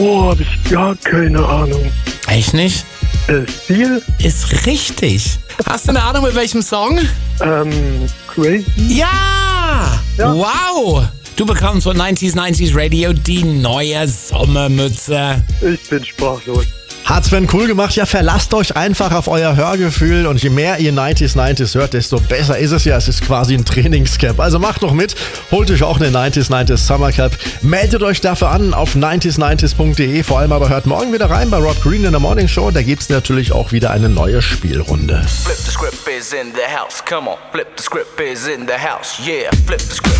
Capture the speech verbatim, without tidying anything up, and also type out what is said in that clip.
Boah, hab ich gar keine Ahnung. Echt nicht? Äh, Stil? Ist richtig. Hast du eine Ahnung mit welchem Song? Ähm, Crazy? Ja! Ja. Wow! Du bekommst von neunzig neunzig Radio die neue Sommermütze. Ich bin sprachlos. Hat Sven cool gemacht. Ja, verlasst euch einfach auf euer Hörgefühl und je mehr ihr neunzig neunzig hört, desto besser ist es ja. Es ist quasi ein Trainingscamp. Also macht doch mit, holt euch auch eine neunzig neunzig Summer Camp. Meldet euch dafür an auf neunzig neunzig punkt de. Vor allem aber hört morgen wieder rein bei Rod Green in der Morning Show. Da gibt es natürlich auch wieder eine neue Spielrunde. Flip the script is in the house, come on. Flip the script is in the house, yeah. Flip the script.